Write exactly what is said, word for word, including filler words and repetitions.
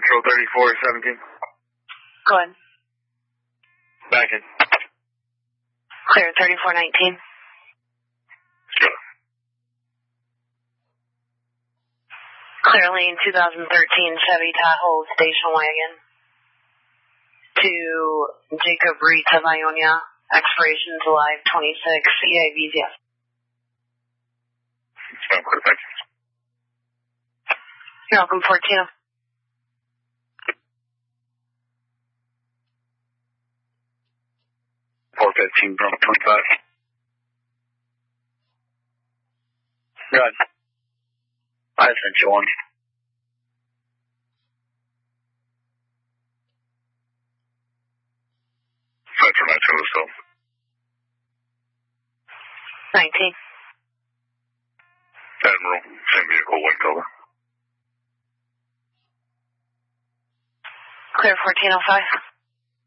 Control thirty-four seventeen. Go ahead. Back in. Clear thirty-four nineteen. Go. Clear lane two thousand thirteen Chevy Tahoe station wagon to Jacob Reed of Ionia. Expiration July twenty-six. E I Vs, yes. Sound clear, thank you. You're welcome, fourteen. four fifteen, Bravo twenty-five. Good. I sent you one. Metro Metro, so. nineteen. Admiral, same vehicle, white color. Clear fourteen oh five.